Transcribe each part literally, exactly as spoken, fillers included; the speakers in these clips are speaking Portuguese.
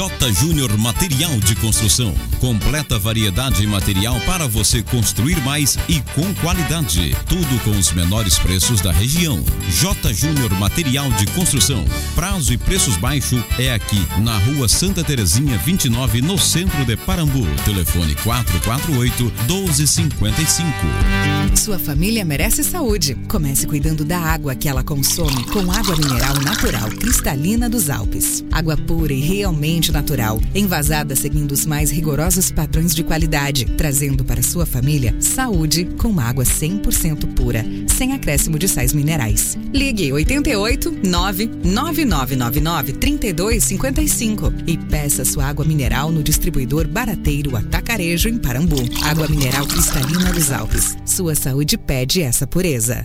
J Júnior Material de Construção. Completa variedade em material para você construir mais e com qualidade. Tudo com os menores preços da região. J Júnior Material de Construção. Prazo e preços baixos é aqui na Rua Santa Terezinha vinte e nove, no centro de Parambu. Telefone quatro quatro oito, um dois cinco cinco. Sua família merece saúde. Comece cuidando da água que ela consome com água mineral natural cristalina dos Alpes. Água pura e realmente natural, envasada seguindo os mais rigorosos padrões de qualidade, trazendo para sua família saúde com água cem por cento pura, sem acréscimo de sais minerais. Ligue oito oito nove nove nove nove nove três dois cinco cinco e peça sua água mineral no distribuidor Barateiro Atacarejo em Parambu. Água mineral cristalina dos Alpes. Sua saúde pede essa pureza.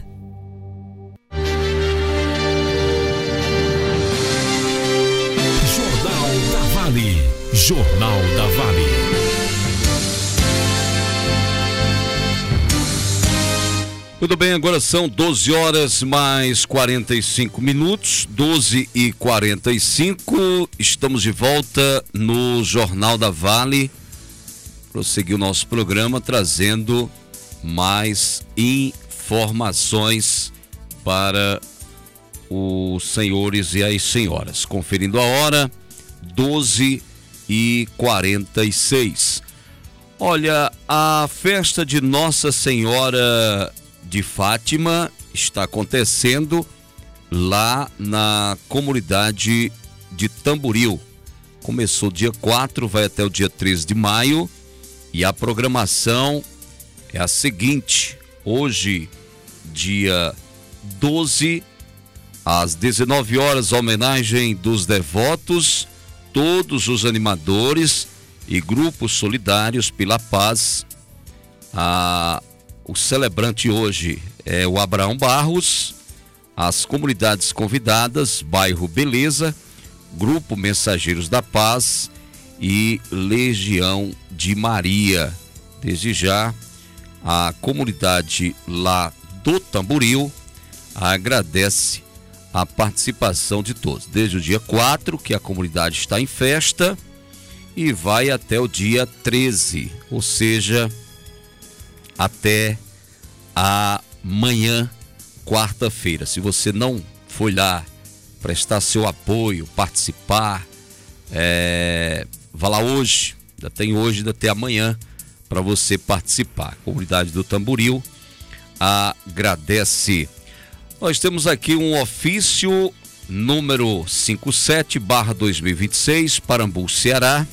Jornal da Vale. Muito bem, agora são doze horas mais quarenta e cinco minutos, doze e quarenta e cinco. Estamos de volta no Jornal da Vale. Prosseguir o nosso programa trazendo mais informações para os senhores e as senhoras. Conferindo a hora, doze e quarenta e seis. Olha, a festa de Nossa Senhora de Fátima está acontecendo lá na comunidade de Tamboril. Começou dia quatro, vai até o dia treze de maio, e a programação é a seguinte: hoje, dia doze, às dezenove horas, a homenagem dos devotos, todos os animadores e grupos solidários pela paz. Ah, o celebrante hoje é o Abraão Barros, as comunidades convidadas, bairro Beleza, Grupo Mensageiros da Paz e Legião de Maria. Desde já, a comunidade lá do Tamboril agradece a participação de todos, desde o dia quatro, que a comunidade está em festa, e vai até o dia treze, ou seja, até amanhã, quarta-feira. Se você não foi lá prestar seu apoio, participar, é, vá lá hoje, ainda tem hoje, ainda tem amanhã para você participar. A comunidade do Tamboril agradece. Nós temos aqui um ofício número cinquenta e sete barra dois mil e vinte e seis, Parambu, Ceará.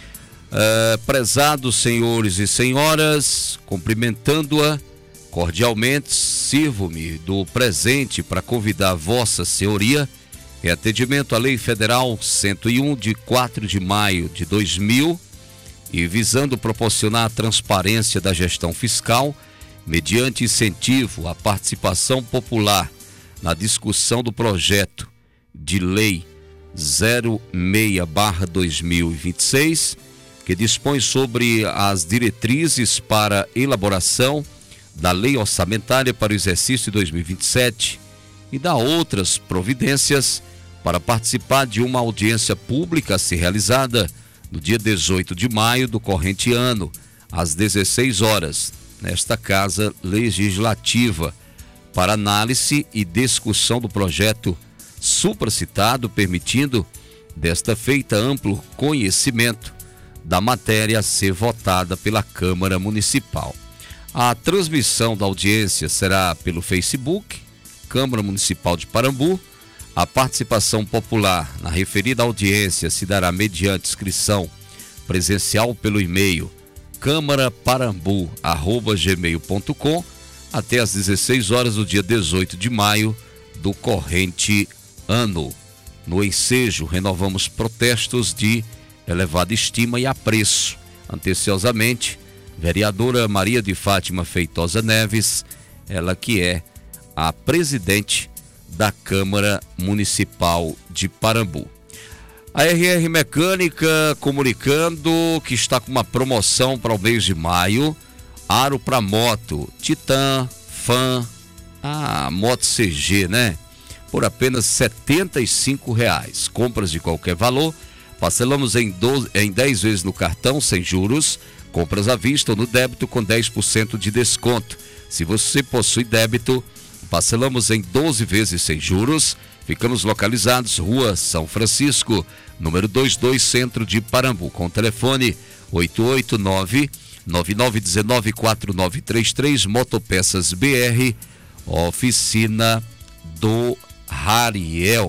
Uh, prezados senhores e senhoras, cumprimentando-a cordialmente, sirvo-me do presente para convidar Vossa Senhoria, em atendimento à Lei Federal cento e um, de quatro de maio de dois mil, e visando proporcionar a transparência da gestão fiscal, mediante incentivo à participação popular na discussão do projeto de lei zero seis barra dois mil e vinte e seis, que dispõe sobre as diretrizes para elaboração da lei orçamentária para o exercício dois mil e vinte e sete e dá outras providências para participar de uma audiência pública a ser realizada no dia dezoito de maio do corrente ano, às dezesseis horas, nesta Casa Legislativa, para análise e discussão do projeto supracitado, permitindo desta feita amplo conhecimento da matéria a ser votada pela Câmara Municipal. A transmissão da audiência será pelo Facebook, Câmara Municipal de Parambu. A participação popular na referida audiência se dará mediante inscrição presencial pelo e-mail câmaraparambu arroba gmail ponto com até às dezesseis horas do dia dezoito de maio do corrente ano. No ensejo, renovamos protestos de elevada estima e apreço. Anteciosamente, vereadora Maria de Fátima Feitosa Neves, ela que é a presidente da Câmara Municipal de Parambu. A R R Mecânica comunicando que está com uma promoção para o mês de maio. Aro para moto, Titan, Fan, a moto C G, né? Por apenas setenta e cinco reais. Compras de qualquer valor Parcelamos em, doze, em dez vezes no cartão, sem juros, compras à vista ou no débito com dez por cento de desconto. Se você possui débito, parcelamos em doze vezes sem juros. Ficamos localizados, Rua São Francisco, número vinte e dois, Centro de Parambu, com o telefone oito oito nove, nove nove um nove, quatro nove três três, Motopeças B R, oficina do Rariel.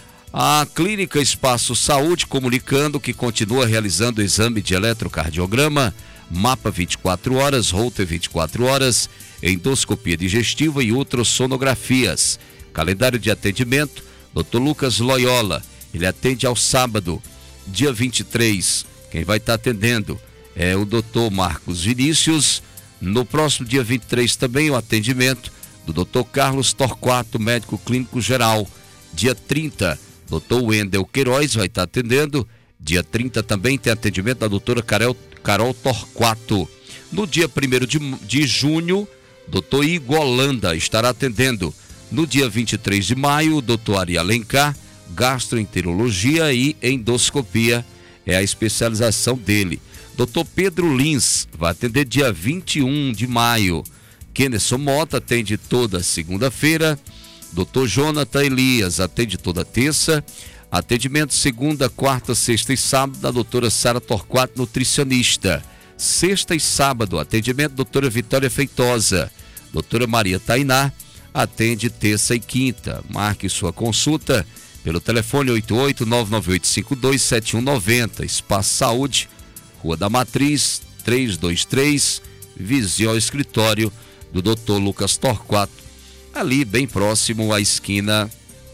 A Clínica Espaço Saúde comunicando que continua realizando exame de eletrocardiograma, mapa vinte e quatro horas, Holter vinte e quatro horas, endoscopia digestiva e ultrassonografias. Calendário de atendimento, doutor Lucas Loyola, ele atende ao sábado, dia vinte e três. Quem vai estar atendendo é o doutor Marcos Vinícius. No próximo dia vinte e três também o atendimento do doutor Carlos Torquato, médico clínico geral. Dia trinta, doutor Wendel Queiroz vai estar atendendo. Dia trinta também tem atendimento da doutora Carol, Carol Torquato. No dia primeiro de, de junho, doutor Igor Holanda estará atendendo. No dia vinte e três de maio, o doutor Ari Alencar, gastroenterologia e endoscopia, é a especialização dele. doutor Pedro Lins vai atender dia vinte e um de maio. Kenderson Mota atende toda segunda-feira. doutor Jonathan Elias atende toda terça. Atendimento segunda, quarta, sexta e sábado da doutora Sara Torquato, nutricionista. Sexta e sábado, atendimento doutora Vitória Feitosa. Doutora Maria Tainá atende terça e quinta. Marque sua consulta pelo telefone oito oito nove nove oito cinco dois sete um nove zero. Espaço Saúde, Rua da Matriz, trezentos e vinte e três, vizinho ao escritório do doutor Lucas Torquato, ali bem próximo à esquina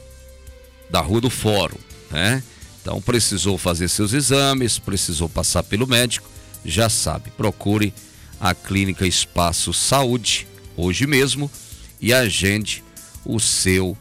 da Rua do Fórum, né? Então precisou fazer seus exames, precisou passar pelo médico, já sabe, procure a Clínica Espaço Saúde hoje mesmo e agende o seu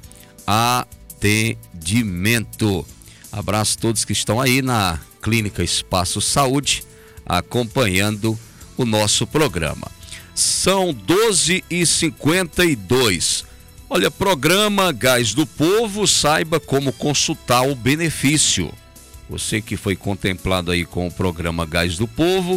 atendimento. Abraço a todos que estão aí na Clínica Espaço Saúde acompanhando o nosso programa. São doze e cinquenta e dois. Olha, programa Gás do Povo, saiba como consultar o benefício. Você que foi contemplado aí com o programa Gás do Povo,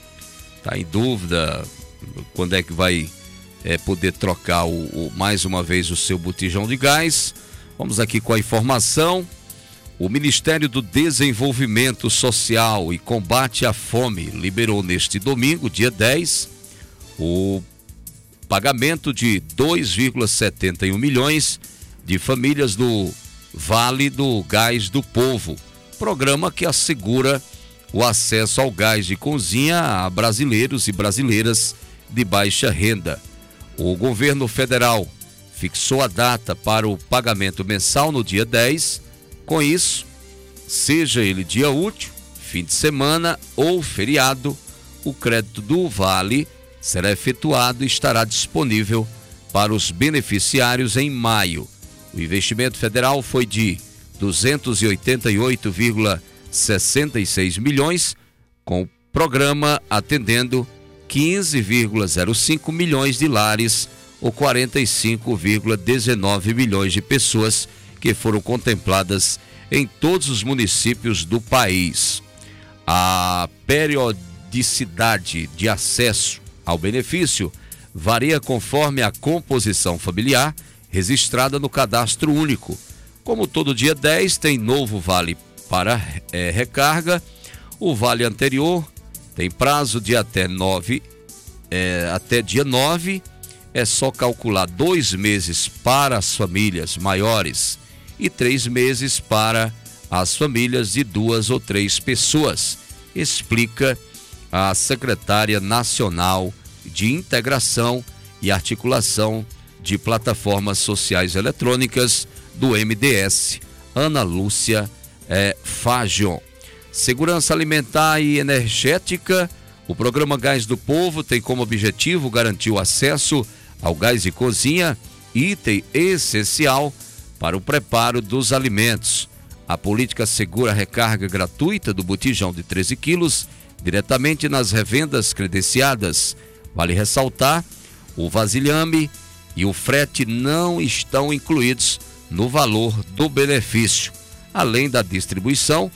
tá em dúvida quando é que vai é, poder trocar o, o, mais uma vez o seu botijão de gás. Vamos aqui com a informação. O Ministério do Desenvolvimento Social e Combate à Fome liberou neste domingo, dia dez, o pagamento de dois vírgula setenta e um milhões de famílias do Vale do Gás do Povo, programa que assegura o acesso ao gás de cozinha a brasileiros e brasileiras de baixa renda. O governo federal fixou a data para o pagamento mensal no dia dez. Com isso, seja ele dia útil, fim de semana ou feriado, o crédito do Vale será efetuado e estará disponível para os beneficiários em maio. O investimento federal foi de duzentos e oitenta e oito vírgula sessenta e seis milhões, com o programa atendendo quinze vírgula zero cinco milhões de lares ou quarenta e cinco vírgula dezenove milhões de pessoas que foram contempladas em todos os municípios do país. A periodicidade de acesso ao benefício varia conforme a composição familiar registrada no cadastro único. Como todo dia dez tem novo vale para é, recarga, o vale anterior tem prazo de até nove, é, até dia nove, é só calcular dois meses para as famílias maiores e três meses para as famílias de duas ou três pessoas, explica a secretária nacional de Integração e Articulação de Plataformas Sociais Eletrônicas do M D S, Ana Lúcia é, Fagion. Segurança alimentar e energética. O programa Gás do Povo tem como objetivo garantir o acesso ao gás de cozinha, item essencial para o preparo dos alimentos. A política assegura a recarga gratuita do botijão de treze quilos diretamente nas revendas credenciadas. Vale ressaltar, o vasilhame e o frete não estão incluídos no valor do benefício. Além da distribuição,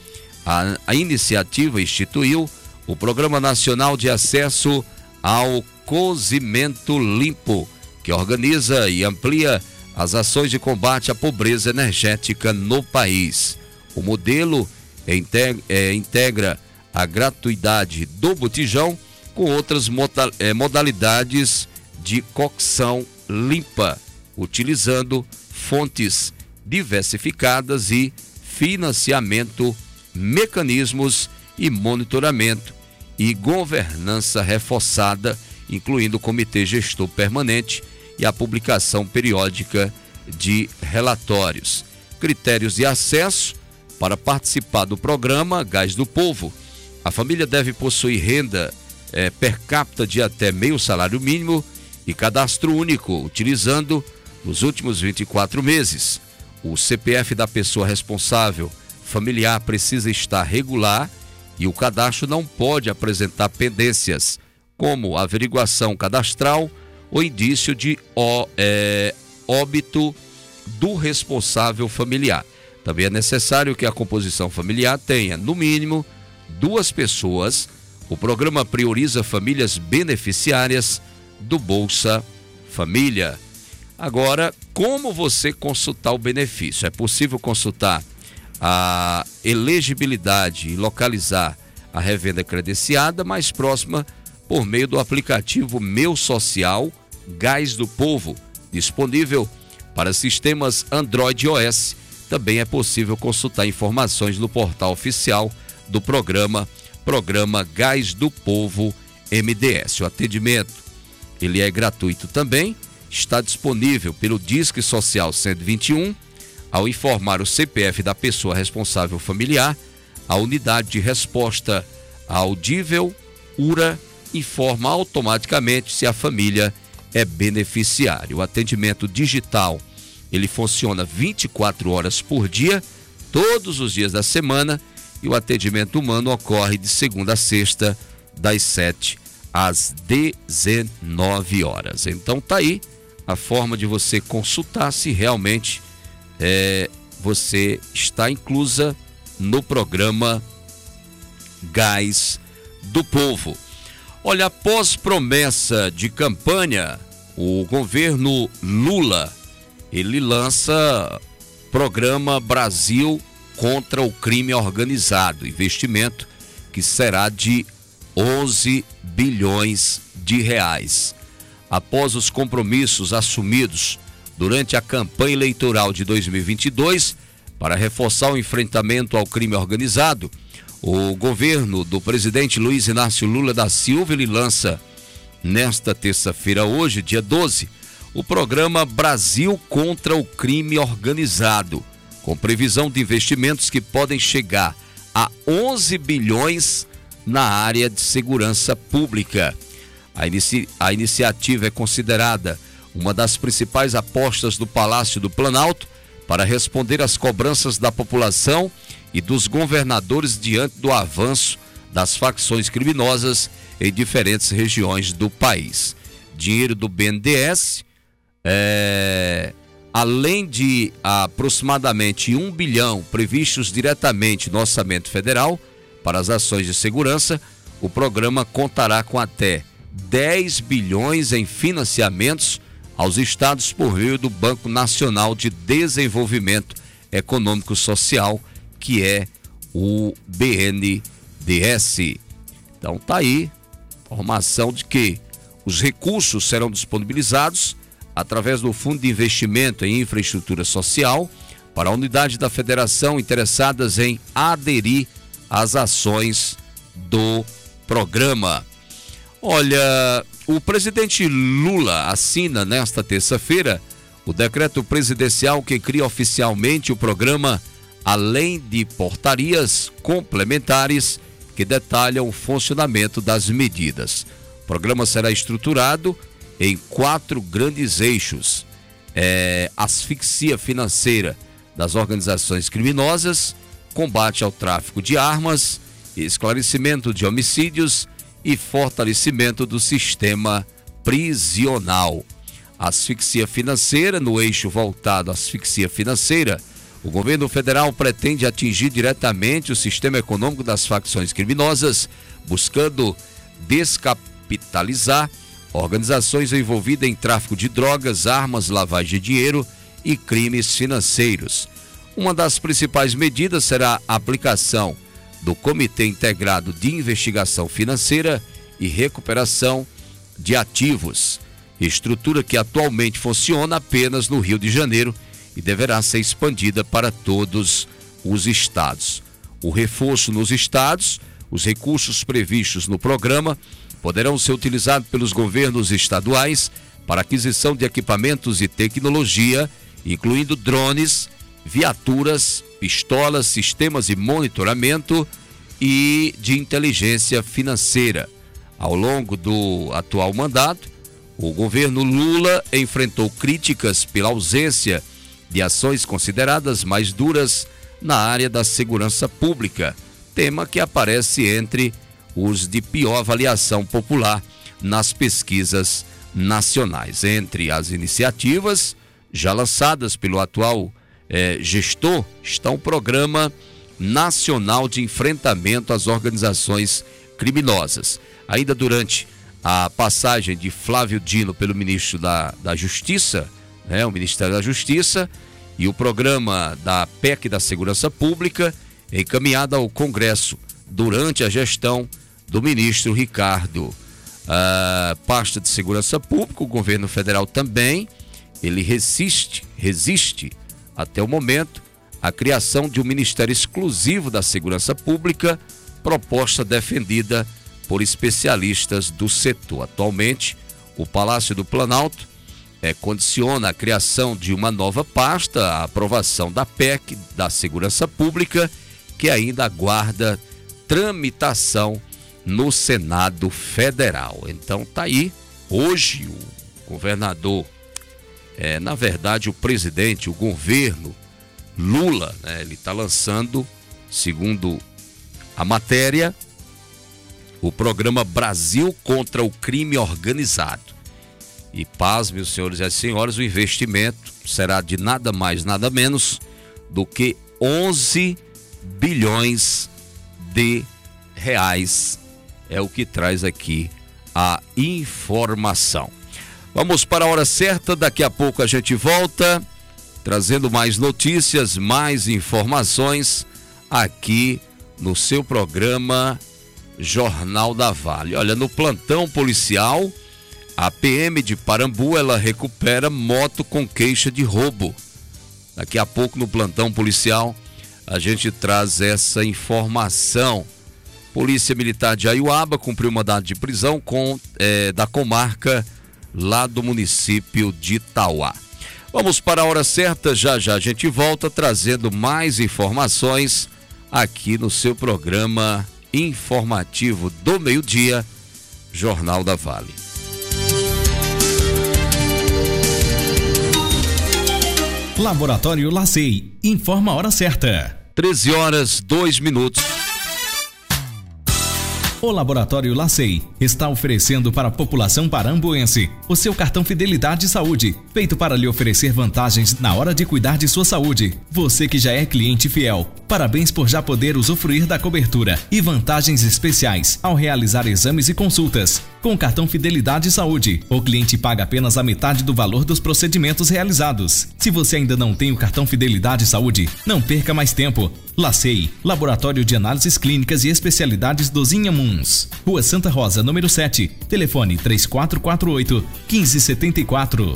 A, a iniciativa instituiu o Programa Nacional de Acesso ao Cozimento Limpo, que organiza e amplia as ações de combate à pobreza energética no país. O modelo integra, é, integra a gratuidade do botijão com outras modalidades de cocção limpa, utilizando fontes diversificadas e financiamento, mecanismos e monitoramento e governança reforçada, incluindo o Comitê Gestor Permanente e a publicação periódica de relatórios. Critérios de acesso para participar do programa Gás do Povo. A família deve possuir renda eh, per capita de até meio salário mínimo e cadastro único, utilizando nos últimos vinte e quatro meses. O C P F da pessoa responsável familiar precisa estar regular e o cadastro não pode apresentar pendências, como averiguação cadastral ou indício de ó, é, óbito do responsável familiar. Também é necessário que a composição familiar tenha, no mínimo, duas pessoas. O programa prioriza famílias beneficiárias do Bolsa Família. Agora, como você consultar o benefício? É possível consultar a elegibilidade e localizar a revenda credenciada mais próxima por meio do aplicativo Meu Social Gás do Povo, disponível para sistemas Android e iOS. Também é possível consultar informações no portal oficial do programa, Programa Gás do Povo M D S. O atendimento, ele é gratuito também, está disponível pelo Disque Social cento e vinte e um. Ao informar o C P F da pessoa responsável familiar, a unidade de resposta audível, U R A, informa automaticamente se a família é beneficiária. O atendimento digital, ele funciona vinte e quatro horas por dia, todos os dias da semana, e o atendimento humano ocorre de segunda a sexta, das sete às dezenove horas. Então tá aí a forma de você consultar se realmente é, você está inclusa no programa Gás do Povo. Olha, após promessa de campanha, o governo Lula, ele lança programa Brasil contra o crime organizado, investimento que será de onze bilhões de reais. Após os compromissos assumidos durante a campanha eleitoral de dois mil e vinte e dois para reforçar o enfrentamento ao crime organizado, o governo do presidente Luiz Inácio Lula da Silva, ele lança nesta terça-feira, hoje, dia doze, o programa Brasil contra o crime organizado, com previsão de investimentos que podem chegar a onze bilhões na área de segurança pública. A, inici- a iniciativa é considerada uma das principais apostas do Palácio do Planalto para responder às cobranças da população e dos governadores diante do avanço das facções criminosas em diferentes regiões do país. Dinheiro do B N D E S, é, além de aproximadamente um bilhão previstos diretamente no orçamento federal para as ações de segurança, o programa contará com até dez bilhões em financiamentos aos estados por meio do Banco Nacional de Desenvolvimento Econômico Social, que é o B N D E S. Então tá aí, informação de que os recursos serão disponibilizados através do Fundo de Investimento em Infraestrutura Social para a unidade da federação interessadas em aderir às ações do programa. Olha, o presidente Lula assina nesta terça-feira o decreto presidencial que cria oficialmente o programa Além de Portarias Complementares, que detalham o funcionamento das medidas. O programa será estruturado em quatro grandes eixos: é, asfixia financeira das organizações criminosas, combate ao tráfico de armas, esclarecimento de homicídios e fortalecimento do sistema prisional. Asfixia financeira, no eixo voltado à asfixia financeira, O governo federal pretende atingir diretamente o sistema econômico das facções criminosas, buscando descapitalizar organizações envolvidas em tráfico de drogas, armas, lavagem de dinheiro e crimes financeiros. Uma das principais medidas será a aplicação do Comitê Integrado de Investigação Financeira e Recuperação de Ativos, estrutura que atualmente funciona apenas no Rio de Janeiro e deverá ser expandida para todos os estados. O reforço nos estados, os recursos previstos no programa poderão ser utilizados pelos governos estaduais para aquisição de equipamentos e tecnologia, incluindo drones, viaturas, pistolas, sistemas de monitoramento e de inteligência financeira. Ao longo do atual mandato, o governo Lula enfrentou críticas pela ausência de ações consideradas mais duras na área da segurança pública, tema que aparece entre os de pior avaliação popular nas pesquisas nacionais. Entre as iniciativas já lançadas pelo atual eh, gestor está o Programa Nacional de Enfrentamento às Organizações Criminosas. Ainda durante a passagem de Flávio Dino pelo ministro da, da Justiça, né, o Ministério da Justiça, e o programa da P E C da Segurança Pública, encaminhada ao Congresso durante a gestão do ministro Ricardo. A pasta de Segurança Pública, o governo federal também, ele resiste, resiste até o momento a criação de um Ministério exclusivo da Segurança Pública, proposta defendida por especialistas do setor. Atualmente, o Palácio do Planalto é, condiciona a criação de uma nova pasta, a aprovação da P E C da Segurança Pública, que ainda aguarda tramitação no Senado Federal. Então tá aí, hoje o governador, é, na verdade o presidente, o governo Lula, né, ele está lançando, segundo a matéria, o programa Brasil contra o Crime Organizado. E pasme, os senhores e as senhoras, o investimento será de nada mais, nada menos do que onze bilhões de reais. É o que traz aqui a informação. Vamos para a hora certa, daqui a pouco a gente volta, trazendo mais notícias, mais informações aqui no seu programa Jornal da Vale. Olha, no plantão policial, a P M de Parambu, ela recupera moto com queixa de roubo. Daqui a pouco no plantão policial a gente traz essa informação. Polícia Militar de Aiuaba cumpriu mandado de prisão com, é, da comarca lá do município de Tauá. Vamos para a hora certa, já já a gente volta trazendo mais informações aqui no seu programa informativo do meio-dia, Jornal da Vale. Laboratório Lacei, informa a hora certa. treze horas, dois minutos. O Laboratório Lacei está oferecendo para a população parambuense o seu cartão Fidelidade Saúde, feito para lhe oferecer vantagens na hora de cuidar de sua saúde. Você que já é cliente fiel, parabéns por já poder usufruir da cobertura e vantagens especiais ao realizar exames e consultas. Com o cartão Fidelidade Saúde, o cliente paga apenas a metade do valor dos procedimentos realizados. Se você ainda não tem o cartão Fidelidade Saúde, não perca mais tempo. Lacei, Laboratório de Análises Clínicas e Especialidades dos Inhamuns. Rua Santa Rosa, número sete. Telefone três quatro quatro oito, um cinco sete quatro.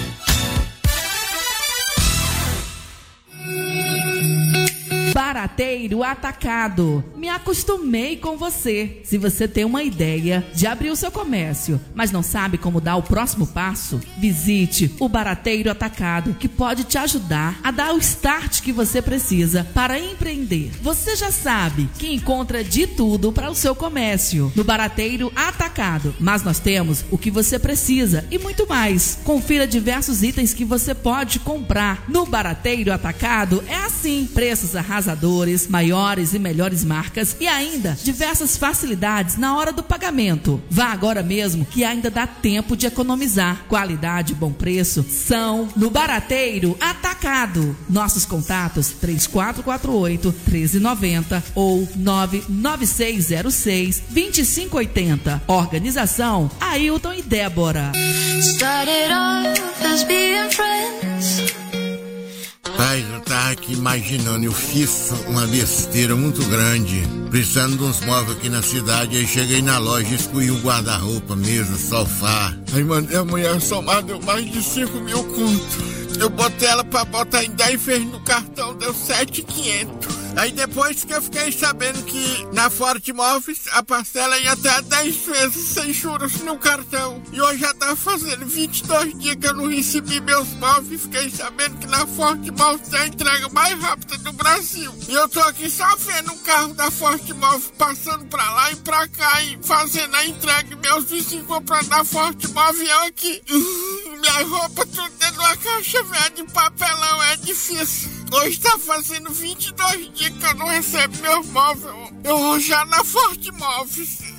Barateiro Atacado. Me acostumei com você. Se você tem uma ideia de abrir o seu comércio, mas não sabe como dar o próximo passo, visite o Barateiro Atacado, que pode te ajudar a dar o start que você precisa para empreender. Você já sabe que encontra de tudo para o seu comércio no Barateiro Atacado, mas nós temos o que você precisa e muito mais. Confira diversos itens que você pode comprar no Barateiro Atacado. É assim, preços arrasadores, cores, maiores e melhores marcas e ainda diversas facilidades na hora do pagamento. Vá agora mesmo que ainda dá tempo de economizar. Qualidade e bom preço são no Barateiro Atacado. Nossos contatos três quatro quatro oito, um três nove zero ou nove nove seis zero seis, dois cinco oito zero. Organização Ailton e Débora. Pai, eu tava aqui imaginando, eu fiz uma besteira muito grande, precisando de uns móveis aqui na cidade. Aí cheguei na loja, escolhi o guarda-roupa, mesa, sofá. Aí mandei a mulher somar, deu mais de cinco mil conto. Eu botei ela pra botar em dez vezes no cartão, deu sete mil e quinhentos. Aí depois que eu fiquei sabendo que na Forte Móveis a parcela ia até dez vezes sem juros no cartão. E hoje já tá fazendo vinte e dois dias que eu não recebi meus móveis. Fiquei sabendo que na Forte Móveis tem a entrega mais rápida do Brasil. E eu tô aqui só vendo um carro da Forte Móveis passando pra lá e pra cá e fazendo a entrega. Meus vizinhos comprando na Forte Móveis e eu aqui. Minha roupa tudo dentro de uma caixa velha de papelão, é difícil. Hoje tá fazendo vinte e dois dias que eu não recebo meus móveis. Eu vou já na Forte Móveis.